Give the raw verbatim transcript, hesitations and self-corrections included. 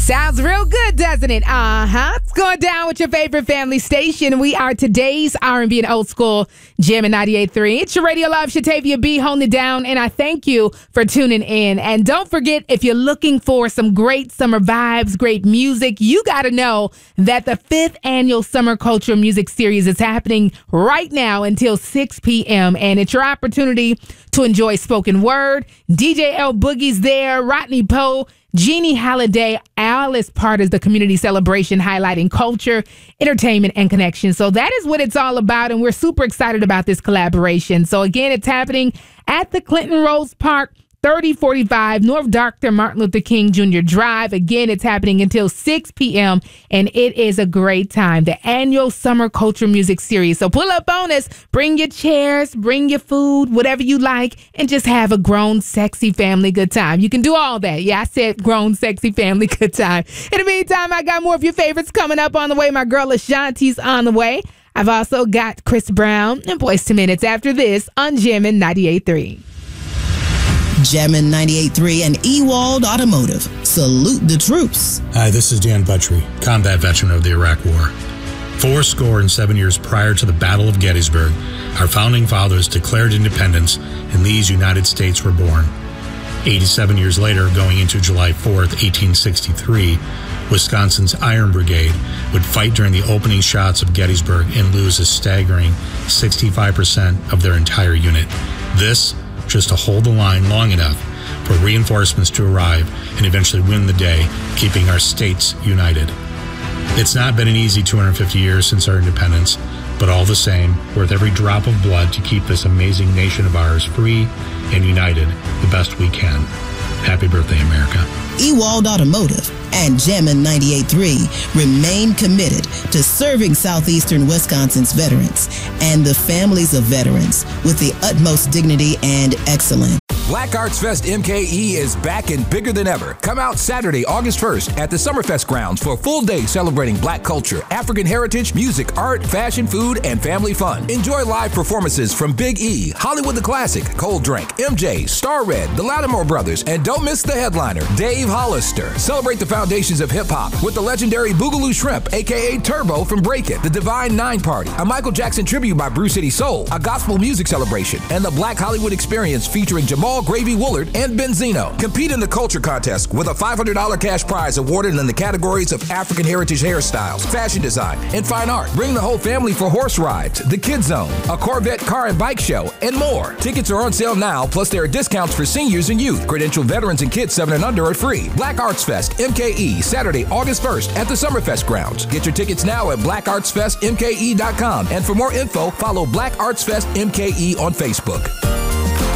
Sounds real good, doesn't it? Uh-huh. It's going down with your favorite family station. We are today's R and B and old school Jammin' ninety-eight point three. It's your radio live, Shatavia B, holding it down, and I thank you for tuning in. And don't forget, if you're looking for some great summer vibes, great music, you got to know that the fifth annual Summer Culture Music Series is happening right now until six p.m., and it's your opportunity to enjoy spoken word. D J L Boogie's there, Rodney Poe, Jeannie Holiday, all is part of the community celebration highlighting culture, entertainment, and connection. So that is what it's all about, and we're super excited about this collaboration. So again, it's happening at the Clinton Rose Park, thirty forty-five North Doctor Martin Luther King Junior Drive. Again, it's happening until six p.m., and it is a great time. The annual Summer Culture Music Series. So pull up on us, bring your chairs, bring your food, whatever you like, and just have a grown, sexy family good time. You can do all that. Yeah, I said grown, sexy family good time. In the meantime, I got more of your favorites coming up on the way. My girl Ashanti's on the way. I've also got Chris Brown and Boyz two Minutes after this on Jammin' ninety-eight point three. Jammin' ninety-eight point three and Ewald Automotive. Salute the troops. Hi, this is Dan Buttrey, combat veteran of the Iraq War. Four score and seven years prior to the Battle of Gettysburg, our founding fathers declared independence and these United States were born. eighty-seven years later, going into July fourth, eighteen sixty-three, Wisconsin's Iron Brigade would fight during the opening shots of Gettysburg and lose a staggering sixty-five percent of their entire unit. This just to hold the line long enough for reinforcements to arrive and eventually win the day, keeping our states united. It's not been an easy two hundred fifty years since our independence, but all the same, worth every drop of blood to keep this amazing nation of ours free and united the best we can. Happy birthday, America. Ewald Automotive and Jammin' ninety-eight point three remain committed to serving Southeastern Wisconsin's veterans and the families of veterans with the utmost dignity and excellence. Black Arts Fest M K E is back and bigger than ever. Come out Saturday, August first at the Summerfest grounds for a full day celebrating Black culture, African heritage, music, art, fashion, food, and family fun. Enjoy live performances from Big E, Hollywood the Classic, Cold Drink, M J, Star Red, the Lattimore Brothers, and don't miss the headliner, Dave Hollister. Celebrate the foundations of hip-hop with the legendary Boogaloo Shrimp, aka Turbo from Break It, the Divine Nine Party, a Michael Jackson tribute by Brew City Soul, a gospel music celebration, and the Black Hollywood Experience featuring Jamal Gravy Woolard and Benzino. Compete in the culture contest with a five hundred dollars cash prize awarded in the categories of African heritage hairstyles, fashion design, and fine art. Bring the whole family for horse rides, the Kid Zone, a Corvette car and bike show, and more. Tickets are on sale now, plus there are discounts for seniors and youth. Credentialed veterans and kids seven and under are free. Black Arts Fest M K E, Saturday, August first at the Summerfest grounds. Get your tickets now at black arts fest m k e dot com. And for more info, follow Black Arts Fest M K E on Facebook.